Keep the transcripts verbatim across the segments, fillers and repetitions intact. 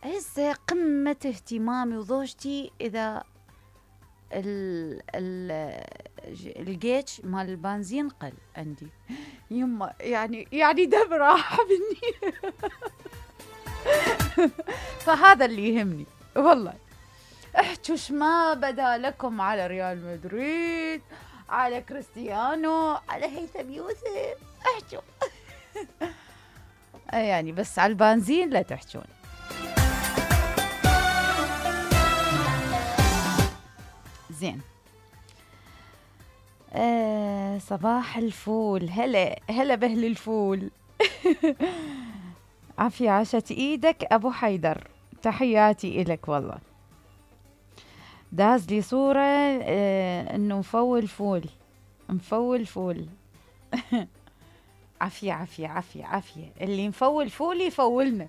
هسه قمة اهتمامي وضوجتي إذا ال ال الجيتش مال البنزين قل عندي. يما يعني يعني دم راح مني. فهذا اللي يهمني والله. احجوش ما بدا لكم على ريال مدريد، على كريستيانو، على هيثم يوسف، احجوا. يعني بس على البنزين لا تحجون. زين. آه صباح الفول، هلا هلا بهل الفول. عافية عشت ايدك ابو حيدر، تحياتي الك والله. داز لي صورة آه انه مفول فول، مفول فول. عافية عافية عافية عافية، اللي مفول فول يفولنا.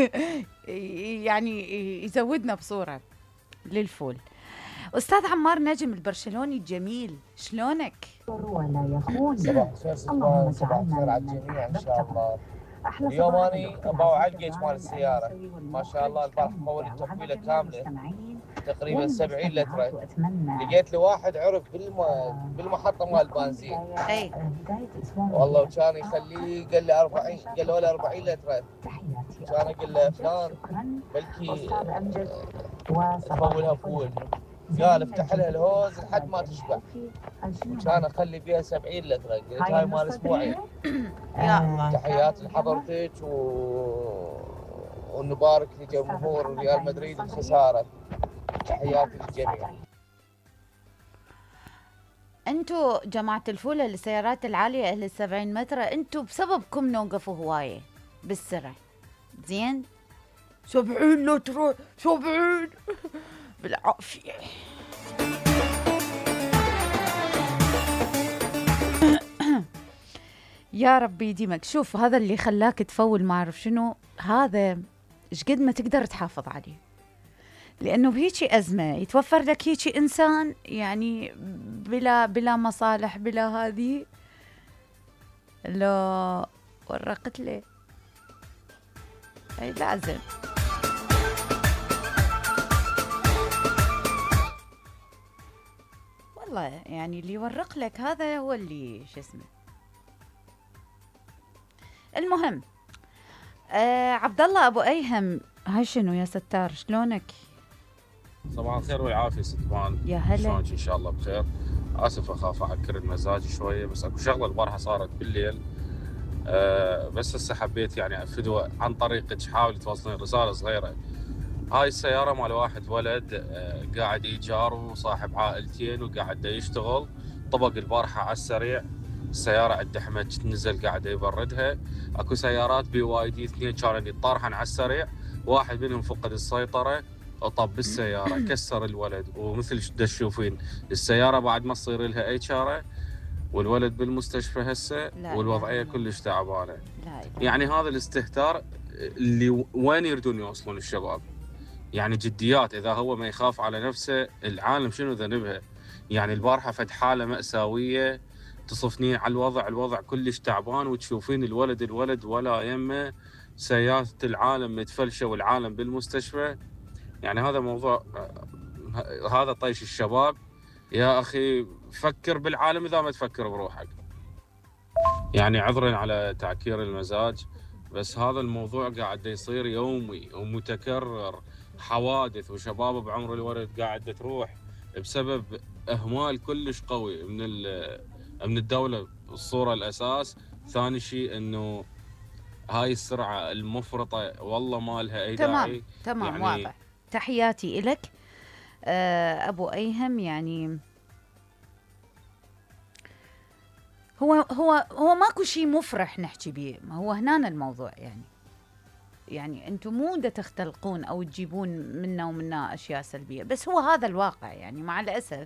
يعني يزودنا بصورة للفول. أستاذ عمار نجم البرشلوني الجميل، شلونك؟ ولا يخون. صباح الخير سلطان، صباح الخير على الجميع ان شاء الله. اليوم اني ابغى على الجيش مال السياره، ما شاء الله البارح فولت تفويله كامله تقريبا سبعين لتر. لقيت لي واحد عرف بالم... بالمحطه مال البنزين، اي والله وكان يخليه، قال لي أربعين، قال له ولا أربعين لتر. كان اقول له فلان بلكي تفولها فول، قال افتح لها الهوز لحد ما تشبع، وكان اخلي فيها سبعين لتر. قلت هاي مال اسبوعين. يا الله. تحياتي لحضرتك و... ونبارك لجمهور ريال مدريد الخساره. تحياتي للجميع. انتو جماعة الفول السيارات العالية اهل السبعين متر، انتو بسببكم نوقفوا هواية بالسرعة. زين. سبعين لتر، سبعين. بالعافية. يا ربي يديمك. شوف هذا اللي خلاك تفول ما اعرف شنو، هذا ايش قد ما تقدر تحافظ عليه، لانه بهيجي ازمه يتوفر لك هيجي انسان يعني بلا بلا مصالح بلا هذه، لو ورقت لي اي لازم. والله يعني اللي يورق لك هذا هو اللي شو اسمه. المهم آه عبد الله ابو ايهم، هاي شنو يا ستار شلونك؟ صباح الخير والعافيه ستبان، يا هلا. شلونك؟ ان شاء الله بخير. اسف اخاف اعكر المزاج شويه، بس اكو شغله البارحه صارت بالليل. أه بس هسه حبيت يعني افدوى عن طريقك، حاول توصلين رساله صغيره. هاي السياره مال واحد ولد أه قاعد ايجار وصاحب عائلتين وقاعد يشتغل، طبق البارحه على السريع، السياره عنده حمد نزل قاعد يبردها. اكو سيارات بي واي دي اثنين كانوا يطارحن على السريع، واحد منهم فقد السيطره وطب بالسياره كسر الولد. ومثل شو تشوفين السياره بعد ما تصير لها اي شاره، والولد بالمستشفى هسه والوضعيه كلش تعبانه. يعني هذا الاستهتار اللي وين يردون يوصلون الشباب؟ يعني جديات، اذا هو ما يخاف على نفسه العالم شنو ذنبها؟ يعني البارحه فد حاله ماساويه تصفني على الوضع، الوضع كلش تعبان، وتشوفين الولد الولد ولا يمه، سياسه العالم متفلشه والعالم بالمستشفى. يعني هذا موضوع، هذا طيش الشباب. يا أخي فكر بالعالم إذا ما تفكر بروحك. يعني عذرا على تعكير المزاج، بس هذا الموضوع قاعد يصير يومي ومتكرر، حوادث وشباب بعمر الولد قاعد تروح بسبب إهمال كلش قوي من من الدولة. الصورة الأساس. ثاني شيء إنه هاي السرعة المفرطة والله ما لها أي تمام داعي. تمام يعني واضح. تحياتي إلك آه أبو أيهم. يعني هو هو هو ماكو شيء مفرح نحكي بيه، ما هو هنا الموضوع. يعني يعني انتم مو دا تختلقون او تجيبون منا ومنا اشياء سلبيه، بس هو هذا الواقع يعني مع الاسف.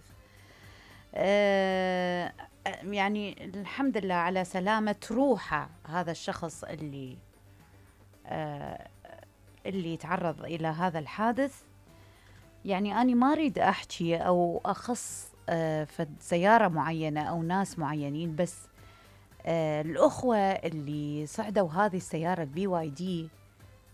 آه يعني الحمد لله على سلامه روحه هذا الشخص اللي آه اللي تعرض الى هذا الحادث. يعني أنا ما أريد أحكي أو أخص آه في سيارة معينة أو ناس معينين، بس آه الأخوة اللي صعدوا هذه السيارة البي واي دي